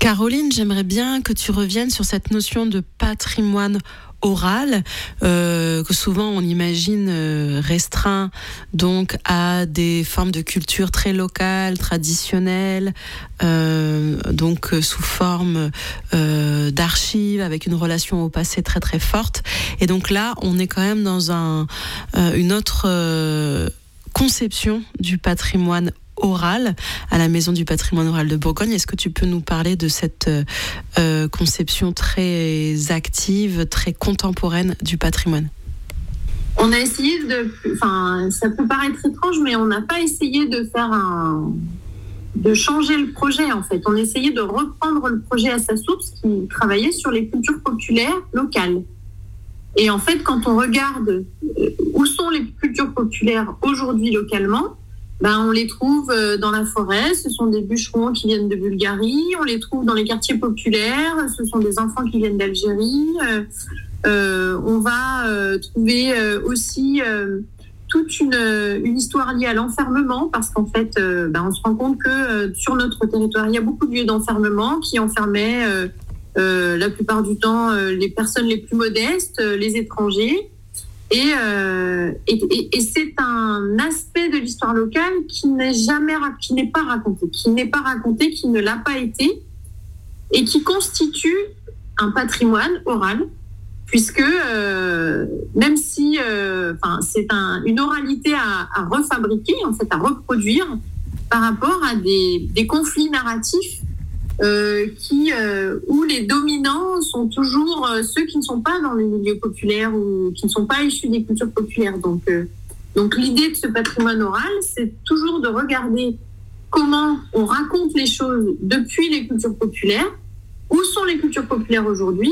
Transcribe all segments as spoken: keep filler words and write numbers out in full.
Caroline, j'aimerais bien que tu reviennes sur cette notion de patrimoine oral, euh, que souvent on imagine euh, restreint donc à des formes de culture très locales, traditionnelles, euh, donc euh, sous forme euh, d'archives, avec une relation au passé très très forte. Et donc là, on est quand même dans un, euh, une autre euh, conception du patrimoine oral à la Maison du patrimoine oral de Bourgogne. Est-ce que tu peux nous parler de cette euh, conception très active, très contemporaine du patrimoine ? On a essayé de... Enfin, ça peut paraître étrange, mais on n'a pas essayé de faire un... de changer le projet, en fait. On a essayé de reprendre le projet à sa source, qui travaillait sur les cultures populaires locales. Et en fait, quand on regarde où sont les cultures populaires aujourd'hui localement, ben, on les trouve dans la forêt, ce sont des bûcherons qui viennent de Bulgarie, on les trouve dans les quartiers populaires, ce sont des enfants qui viennent d'Algérie. Euh, euh, on va euh, trouver euh, aussi euh, toute une, une histoire liée à l'enfermement, parce qu'en fait, euh, ben, on se rend compte que euh, sur notre territoire, il y a beaucoup de lieux d'enfermement qui enfermaient euh, euh, la plupart du temps euh, les personnes les plus modestes, euh, les étrangers. Et, euh, et, et, et c'est un aspect de l'histoire locale qui n'est jamais, qui n'est pas raconté, qui n'est pas raconté, qui ne l'a pas été, et qui constitue un patrimoine oral, puisque euh, même si, euh, enfin, c'est un, une oralité à, à refabriquer, en fait, à reproduire par rapport à des, des conflits narratifs. Euh, qui, euh, où les dominants sont toujours euh, ceux qui ne sont pas dans les milieux populaires ou qui ne sont pas issus des cultures populaires. Donc, euh, donc l'idée de ce patrimoine oral, c'est toujours de regarder comment on raconte les choses depuis les cultures populaires, où sont les cultures populaires aujourd'hui,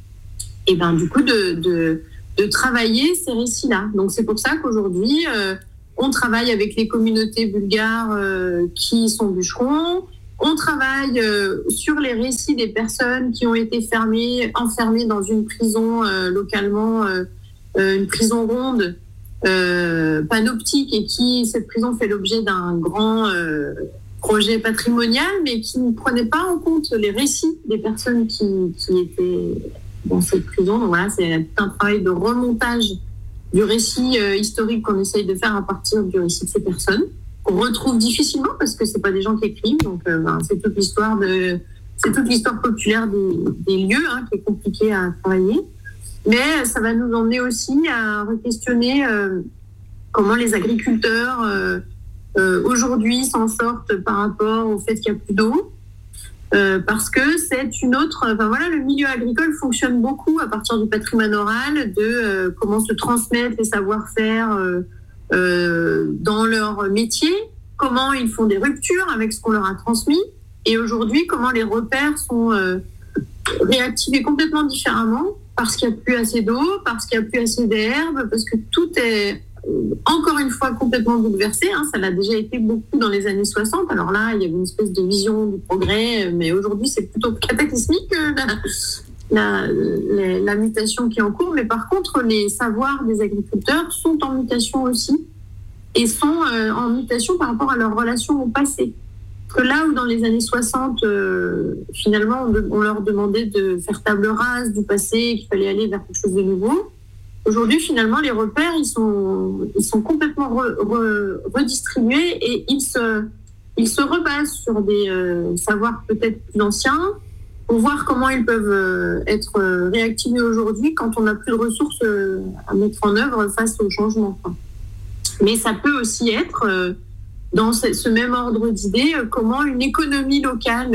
et ben du coup de, de, de travailler ces récits-là. Donc c'est pour ça qu'aujourd'hui, euh, on travaille avec les communautés bulgares euh, qui sont bûcherons. On travaille euh, sur les récits des personnes qui ont été fermées, enfermées dans une prison euh, localement, euh, euh, une prison ronde, euh, panoptique, et qui, cette prison fait l'objet d'un grand euh, projet patrimonial, mais qui ne prenait pas en compte les récits des personnes qui, qui étaient dans cette prison. Donc voilà, c'est un travail de remontage du récit euh, historique qu'on essaye de faire à partir du récit de ces personnes, qu'on retrouve difficilement parce que c'est pas des gens qui écrivent, donc euh, ben, c'est toute l'histoire de, c'est toute l'histoire populaire des, des lieux hein, qui est compliquée à travailler. Mais ça va nous emmener aussi à re-questionner euh, comment les agriculteurs euh, euh, aujourd'hui s'en sortent par rapport au fait qu'il n'y a plus d'eau, euh, parce que c'est une autre. Enfin voilà, le milieu agricole fonctionne beaucoup à partir du patrimoine oral, de euh, comment se transmettre les savoir-faire. Euh, Euh, dans leur métier, comment ils font des ruptures avec ce qu'on leur a transmis, et aujourd'hui, comment les repères sont euh, réactivés complètement différemment, parce qu'il n'y a plus assez d'eau, parce qu'il n'y a plus assez d'herbe, parce que tout est, euh, encore une fois, complètement bouleversé. Hein. Ça l'a déjà été beaucoup dans les années soixante. Alors là, il y avait une espèce de vision du progrès, mais aujourd'hui, c'est plutôt cataclysmique, euh, la, La, la, la mutation qui est en cours, mais par contre, les savoirs des agriculteurs sont en mutation aussi, et sont euh, en mutation par rapport à leur relation au passé. Parce que là où dans les années soixante, euh, finalement, on, de, on leur demandait de faire table rase du passé, qu'il fallait aller vers quelque chose de nouveau, aujourd'hui, finalement, les repères, ils sont, ils sont complètement re, re, redistribués, et ils se, ils se rebasent sur des euh, savoirs peut-être plus anciens, pour voir comment ils peuvent être réactivés aujourd'hui quand on n'a plus de ressources à mettre en œuvre face au changement. Mais ça peut aussi être, dans ce même ordre d'idées, comment une économie locale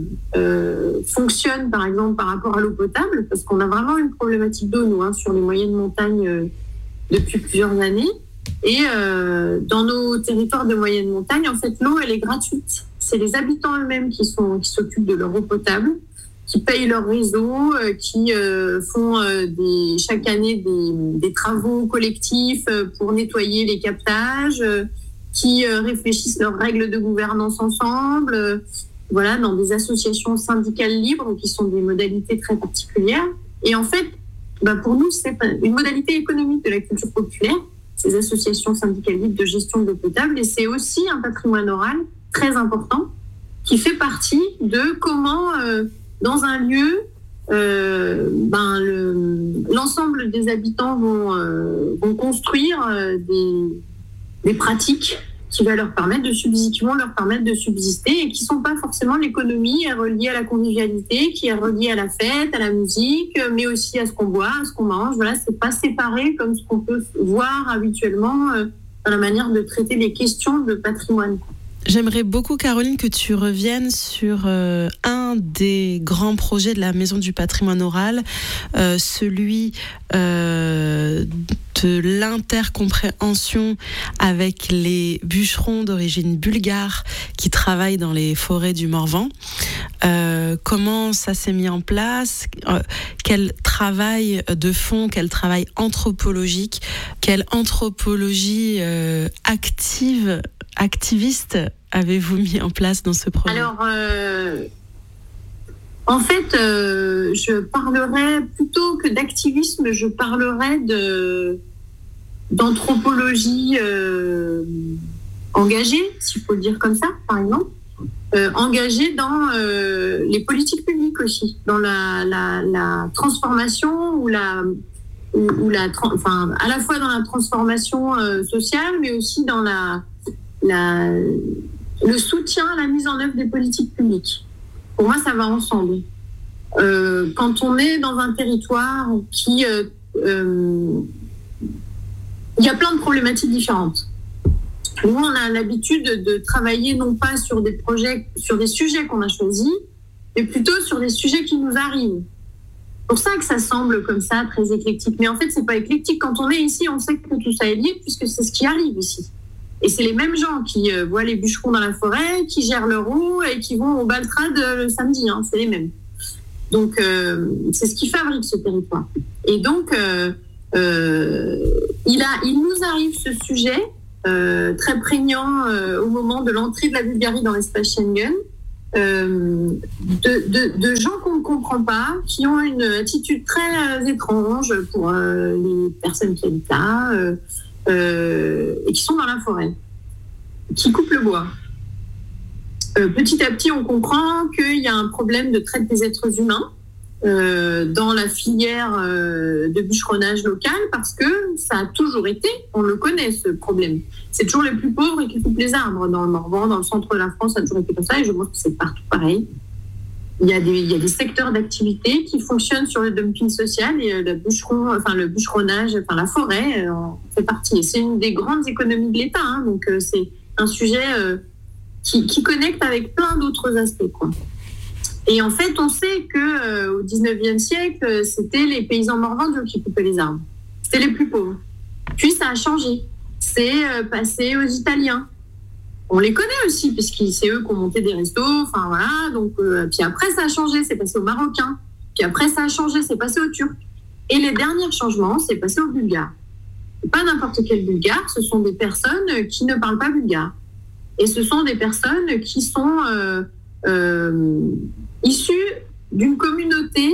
fonctionne, par exemple, par rapport à l'eau potable, parce qu'on a vraiment une problématique d'eau, nous, hein, sur les moyennes montagnes depuis plusieurs années. Et euh, dans nos territoires de moyenne montagne, en fait, l'eau, elle est gratuite. C'est les habitants eux-mêmes qui, sont, qui s'occupent de leur eau potable, qui payent leur réseau, euh, qui euh, font euh, des, chaque année des, des travaux collectifs pour nettoyer les captages, euh, qui euh, réfléchissent leurs règles de gouvernance ensemble, euh, voilà, dans des associations syndicales libres qui sont des modalités très particulières. Et en fait, bah pour nous, c'est une modalité économique de la culture populaire, ces associations syndicales libres de gestion de l'eau potable, et c'est aussi un patrimoine oral très important qui fait partie de comment, euh, dans un lieu, euh, ben, le, l'ensemble des habitants vont, euh, vont construire euh, des, des pratiques qui vont leur permettre de subsister, qui vont leur permettre de subsister et qui sont pas forcément l'économie reliée à la convivialité, qui est reliée à la fête, à la musique, mais aussi à ce qu'on boit, à ce qu'on mange. Voilà, c'est pas séparé comme ce qu'on peut voir habituellement euh, dans la manière de traiter les questions de patrimoine. J'aimerais beaucoup, Caroline, que tu reviennes sur euh, un des grands projets de la Maison du patrimoine oral, euh, celui euh, de l'intercompréhension avec les bûcherons d'origine bulgare qui travaillent dans les forêts du Morvan. Euh, comment ça s'est mis en place, euh, quel travail de fond, quel travail anthropologique, quelle anthropologie euh, active, activiste avez-vous mis en place dans ce projet ? Alors, euh, en fait, euh, je parlerais, plutôt que d'activisme, je parlerais de, d'anthropologie euh, engagée, s'il faut le dire comme ça, par exemple. Euh, engagée dans euh, les politiques publiques aussi, dans la, la, la transformation ou la, ou, ou la, enfin, à la fois dans la transformation euh, sociale, mais aussi dans la, la, le soutien à la mise en œuvre des politiques publiques. Pour moi, ça va ensemble. Euh, quand on est dans un territoire qui, euh, euh, il y a plein de problématiques différentes. Nous, on a l'habitude de travailler non pas sur des projets, sur des sujets qu'on a choisis, mais plutôt sur des sujets qui nous arrivent. C'est pour ça que ça semble comme ça, très éclectique. Mais en fait, c'est pas éclectique. Quand on est ici, on sait que tout ça est lié, puisque c'est ce qui arrive ici. Et c'est les mêmes gens qui euh, voient les bûcherons dans la forêt, qui gèrent leur roue et qui vont au Baltrade le samedi. Hein, c'est les mêmes. Donc, euh, c'est ce qui fabrique ce territoire. Et donc, euh, euh, il, a, il nous arrive ce sujet Euh, très prégnant euh, au moment de l'entrée de la Bulgarie dans l'espace Schengen, euh, de, de, de gens qu'on ne comprend pas, qui ont une attitude très euh, étrange pour euh, les personnes qui habitent là, euh, euh, et qui sont dans la forêt, qui coupent le bois. Euh, petit à petit, on comprend qu'il y a un problème de traite des êtres humains Euh, dans la filière euh, de bûcheronnage local, parce que ça a toujours été, on le connaît ce problème. C'est toujours les plus pauvres qui coupent les arbres dans le Morvan, dans le centre de la France, ça a toujours été comme ça, et je pense que c'est partout pareil. Il y a des, il y a des secteurs d'activité qui fonctionnent sur le dumping social, et euh, le bûcheron, enfin le bûcheronnage, enfin la forêt euh, en fait partie. Et c'est une des grandes économies de l'État, hein, donc euh, c'est un sujet euh, qui, qui connecte avec plein d'autres aspects, quoi. Et en fait, on sait qu'au euh, dix-neuvième siècle, c'était les paysans morvandiaux qui coupaient les arbres. C'était les plus pauvres. Puis ça a changé. C'est euh, passé aux Italiens. On les connaît aussi, puisque c'est eux qui ont monté des restos. Enfin voilà. Donc, euh, puis après, ça a changé. C'est passé aux Marocains. Puis après, ça a changé. C'est passé aux Turcs. Et les derniers changements, c'est passé aux Bulgares. Et pas n'importe quel Bulgare. Ce sont des personnes qui ne parlent pas bulgare. Et ce sont des personnes qui sont euh, euh, issus d'une communauté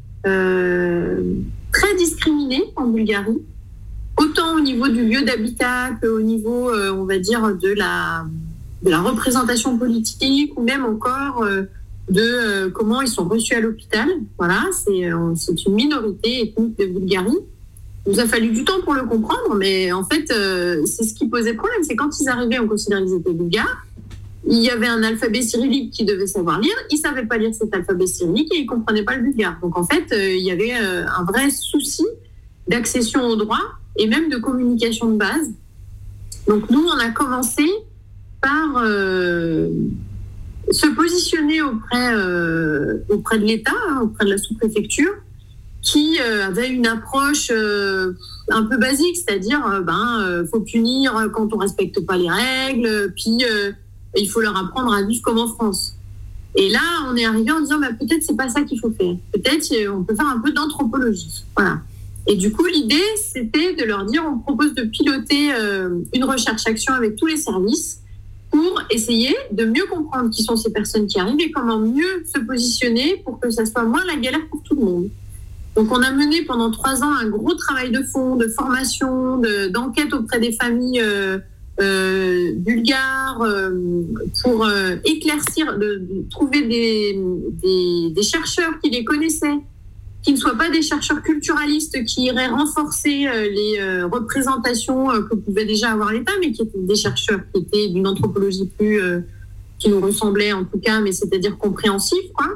euh, très discriminée en Bulgarie, autant au niveau du lieu d'habitat qu'au niveau, euh, on va dire, de la, de la représentation politique, ou même encore euh, de euh, comment ils sont reçus à l'hôpital. Voilà, c'est, euh, c'est une minorité ethnique de Bulgarie. Il nous a fallu du temps pour le comprendre, mais en fait, euh, c'est ce qui posait problème. C'est quand ils arrivaient, on considérait qu'ils étaient bulgares. Il y avait un alphabet cyrillique qui devait savoir lire. Ils ne savaient pas lire cet alphabet cyrillique et ils ne comprenaient pas le bulgare. Donc, en fait, euh, il y avait euh, un vrai souci d'accession aux droits et même de communication de base. Donc, nous, on a commencé par euh, se positionner auprès, euh, auprès de l'État, hein, auprès de la sous-préfecture, qui euh, avait une approche euh, un peu basique, c'est-à-dire, euh, ben, euh, faut punir quand on ne respecte pas les règles, puis... Euh, il faut leur apprendre à vivre comme en France. Et là, on est arrivé en disant, bah, peut-être c'est pas ça qu'il faut faire. Peut-être on peut faire un peu d'anthropologie. Voilà. Et du coup, l'idée, c'était de leur dire, on propose de piloter euh, une recherche-action avec tous les services pour essayer de mieux comprendre qui sont ces personnes qui arrivent et comment mieux se positionner pour que ça soit moins la galère pour tout le monde. Donc, on a mené pendant trois ans un gros travail de fond, de formation, de, d'enquête auprès des familles euh, euh, bulgares, euh, pour euh, éclaircir, de, de trouver des, des, des chercheurs qui les connaissaient, qui ne soient pas des chercheurs culturalistes qui iraient renforcer euh, les euh, représentations euh, que pouvait déjà avoir l'État, mais qui étaient des chercheurs qui étaient d'une anthropologie plus... Euh, qui nous ressemblait en tout cas, mais c'est-à-dire compréhensif, quoi.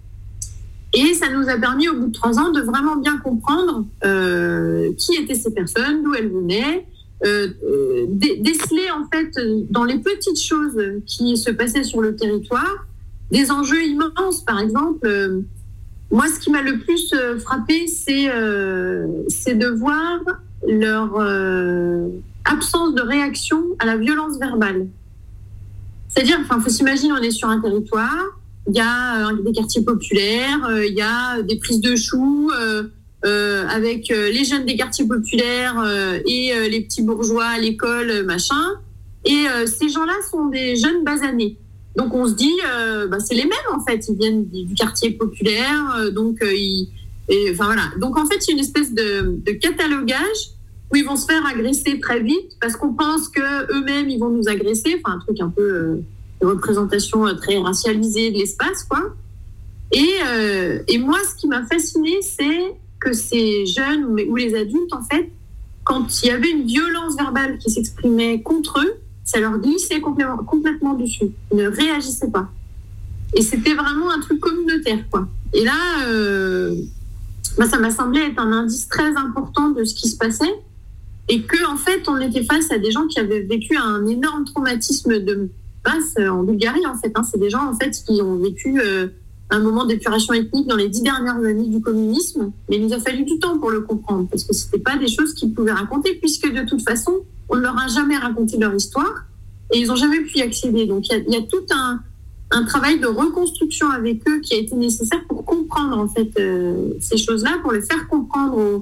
Et ça nous a permis, au bout de trois ans, de vraiment bien comprendre euh, qui étaient ces personnes, d'où elles venaient, euh, euh, déceler en fait dans les petites choses qui se passaient sur le territoire, des enjeux immenses. Par exemple, euh, moi, ce qui m'a le plus frappé, c'est euh, c'est de voir leur euh, absence de réaction à la violence verbale. C'est-à-dire, enfin, faut s'imaginer, on est sur un territoire, il y a euh, des quartiers populaires, euh, il y a des prises de choux euh, euh, avec euh, les jeunes des quartiers populaires euh, et euh, les petits bourgeois à l'école, machin. Et euh, ces gens-là sont des jeunes basanés. Donc on se dit, euh, bah, c'est les mêmes en fait, ils viennent du quartier populaire, euh, donc euh, ils, et, enfin voilà. Donc en fait, il y a une espèce de, de catalogage où ils vont se faire agresser très vite parce qu'on pense que eux-mêmes ils vont nous agresser, enfin un truc un peu euh, de représentation euh, très racialisée de l'espace, quoi. Et, euh, et moi, ce qui m'a fascinée, c'est que ces jeunes ou, ou les adultes, en fait, quand il y avait une violence verbale qui s'exprimait contre eux, ça leur glissait complètement, complètement dessus. Ils ne réagissaient pas. Et c'était vraiment un truc communautaire, quoi. Et là, euh, bah, ça m'a semblé être un indice très important de ce qui se passait. Et qu'en en fait, on était face à des gens qui avaient vécu un énorme traumatisme de masse en Bulgarie, en fait. Hein. C'est des gens, en fait, qui ont vécu euh, un moment d'épuration ethnique dans les dix dernières années du communisme. Mais il nous a fallu du temps pour le comprendre, parce que ce n'était pas des choses qu'ils pouvaient raconter, puisque de toute façon, on ne leur a jamais raconté leur histoire, et ils n'ont jamais pu y accéder. Donc, il y, y a tout un, un travail de reconstruction avec eux qui a été nécessaire pour comprendre, en fait, euh, ces choses-là, pour les faire comprendre aux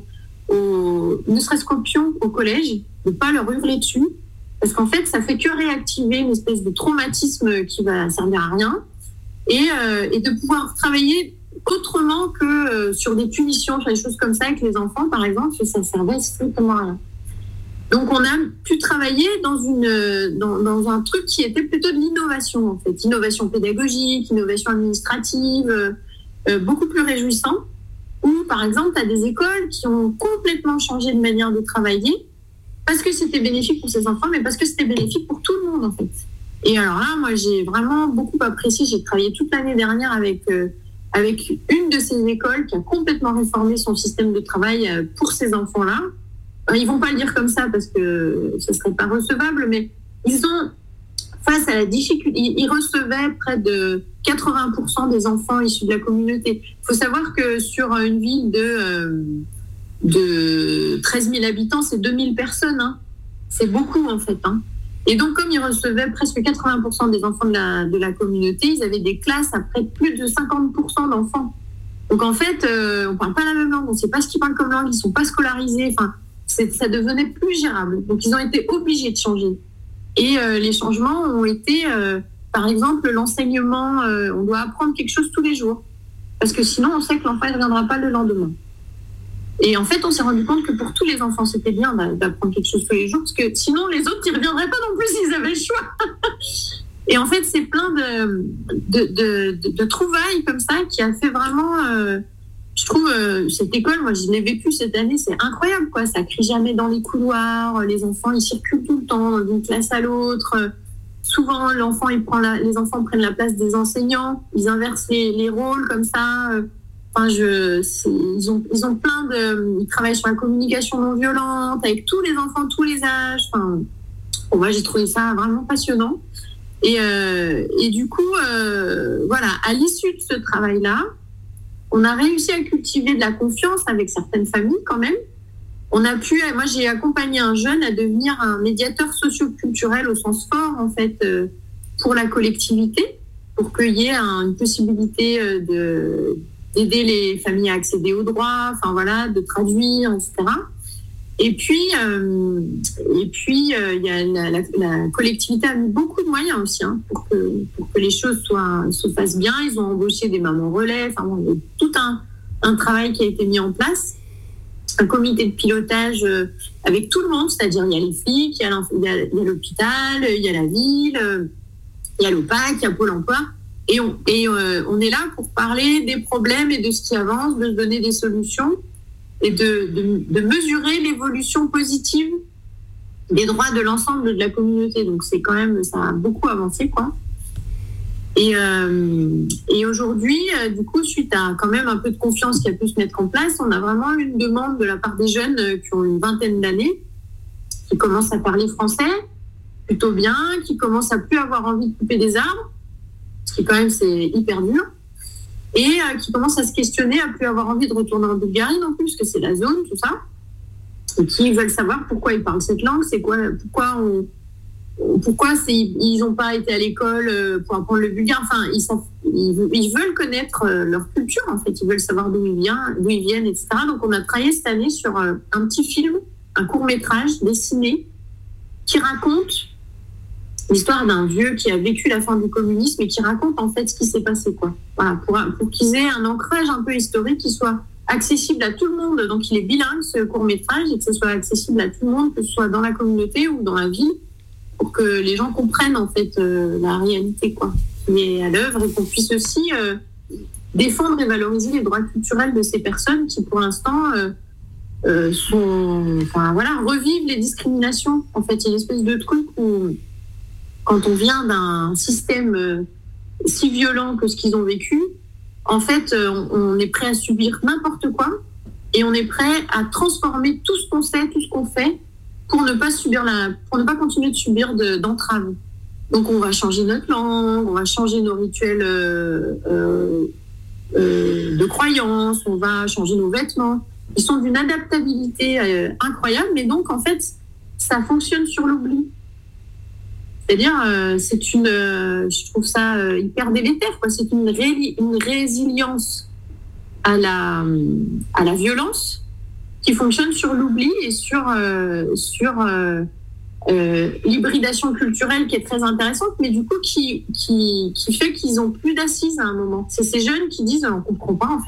Au, ne serait-ce qu'aux pions au collège, de ne pas leur hurler dessus, parce qu'en fait, ça fait que réactiver une espèce de traumatisme qui va servir à rien, et, euh, et de pouvoir travailler autrement que euh, sur des punitions, sur des choses comme ça avec les enfants, par exemple, ça servait strictement à rien. Donc, on a pu travailler dans, une, dans, dans un truc qui était plutôt de l'innovation, en fait, innovation pédagogique, innovation administrative, euh, beaucoup plus réjouissant. Ou, par exemple, tu as des écoles qui ont complètement changé de manière de travailler parce que c'était bénéfique pour ces enfants, mais parce que c'était bénéfique pour tout le monde, en fait. Et alors là, moi, j'ai vraiment beaucoup apprécié. J'ai travaillé toute l'année dernière avec, euh, avec une de ces écoles qui a complètement réformé son système de travail euh, pour ces enfants-là. Alors, ils vont pas le dire comme ça parce que ce serait pas recevable, mais ils ont, face à la difficulté, ils recevaient près de quatre-vingts pour cent des enfants issus de la communauté. Il faut savoir que sur une ville de, euh, de treize mille habitants, c'est deux mille personnes. Hein. C'est beaucoup, en fait. Hein. Et donc, comme ils recevaient presque quatre-vingts pour cent des enfants de la, de la communauté, ils avaient des classes à près de plus de cinquante pour cent d'enfants. Donc, en fait, euh, on ne parle pas la même langue, on ne sait pas ce qu'ils parlent comme langue, ils ne sont pas scolarisés. Enfin, c'est, ça devenait plus gérable. Donc, ils ont été obligés de changer. Et euh, les changements ont été... Euh, Par exemple, l'enseignement, euh, on doit apprendre quelque chose tous les jours. Parce que sinon, on sait que l'enfant ne reviendra pas le lendemain. Et en fait, on s'est rendu compte que pour tous les enfants, c'était bien d'apprendre quelque chose tous les jours, parce que sinon, les autres, ils ne reviendraient pas non plus s'ils avaient le choix. Et en fait, c'est plein de, de, de, de, de trouvailles comme ça qui a fait vraiment... Euh, je trouve, euh, cette école, moi, je l'ai vécue cette année, c'est incroyable, quoi. Ça crie jamais dans les couloirs, les enfants, ils circulent tout le temps d'une classe à l'autre. Souvent, l'enfant, il prend la, les enfants prennent la place des enseignants, ils inversent les, les rôles comme ça. Enfin, je, ils, ont, ils ont plein de... Ils travaillent sur la communication non violente, avec tous les enfants, tous les âges. Enfin, bon, moi, j'ai trouvé ça vraiment passionnant. Et, euh, et du coup, euh, voilà, à l'issue de ce travail-là, on a réussi à cultiver de la confiance avec certaines familles quand même. On a pu, moi j'ai accompagné un jeune à devenir un médiateur socio-culturel au sens fort en fait euh, pour la collectivité, pour qu'il y ait un, une possibilité de, d'aider les familles à accéder aux droits, enfin voilà, de traduire, et cetera. Et puis, euh, et puis euh, il y a la, la, la collectivité a mis beaucoup de moyens aussi hein, pour, que, pour que les choses soient, se fassent bien. Ils ont embauché des mamans relais, enfin bon, il y a tout un, un travail qui a été mis en place. un comité de pilotage euh, avec tout le monde, c'est-à-dire il y a les flics, il y a, il y a, il y a l'hôpital, il y a la ville, euh, il y a l'OPAC, il y a Pôle emploi, et, on, et euh, on est là pour parler des problèmes et de ce qui avance, de se donner des solutions et de, de, de mesurer l'évolution positive des droits de l'ensemble de la communauté. Donc c'est quand même, ça a beaucoup avancé, quoi. Et, euh, et aujourd'hui, euh, du coup, suite à quand même un peu de confiance qui a pu se mettre en place, on a vraiment une demande de la part des jeunes euh, qui ont une vingtaine d'années, qui commencent à parler français plutôt bien, qui commencent à plus avoir envie de couper des arbres, ce qui quand même c'est hyper dur, et euh, qui commencent à se questionner, à plus avoir envie de retourner en Bulgarie non plus, parce que c'est la zone, tout ça, et qui veulent savoir pourquoi ils parlent cette langue, c'est quoi, pourquoi on Pourquoi c'est, ils n'ont pas été à l'école pour apprendre le bulgare. Enfin, ils, sont, ils, ils veulent connaître leur culture, en fait. Ils veulent savoir d'où ils viennent, d'où ils viennent, et cetera. Donc, on a travaillé cette année sur un petit film, un court-métrage dessiné qui raconte l'histoire d'un vieux qui a vécu la fin du communisme et qui raconte, en fait, ce qui s'est passé, quoi. Voilà, pour, pour qu'ils aient un ancrage un peu historique qui soit accessible à tout le monde. Donc, il est bilingue, ce court-métrage, et que ce soit accessible à tout le monde, que ce soit dans la communauté ou dans la ville, pour que les gens comprennent en fait euh, la réalité, quoi, qui est à l'œuvre, et qu'on puisse aussi euh, défendre et valoriser les droits culturels de ces personnes qui, pour l'instant, euh, euh, sont, enfin voilà, revivent les discriminations. En fait, il y a une espèce de truc où, quand on vient d'un système euh, si violent que ce qu'ils ont vécu, en fait, euh, on, on est prêt à subir n'importe quoi, et on est prêt à transformer tout ce qu'on sait, tout ce qu'on fait, pour ne pas subir la, pour ne pas continuer de subir de, d'entraves. Donc on va changer notre langue, on va changer nos rituels euh, euh, euh, de croyances, on va changer nos vêtements. Ils sont d'une adaptabilité euh, incroyable, mais donc en fait ça fonctionne sur l'oubli. C'est-à-dire euh, c'est une, euh, je trouve ça euh, hyper délétère, quoi. C'est une, ré, une résilience à la, à la violence, qui fonctionne sur l'oubli et sur, euh, sur euh, euh, l'hybridation culturelle qui est très intéressante, mais du coup qui, qui, qui fait qu'ils n'ont plus d'assises à un moment. C'est ces jeunes qui disent on ne comprend pas en fait.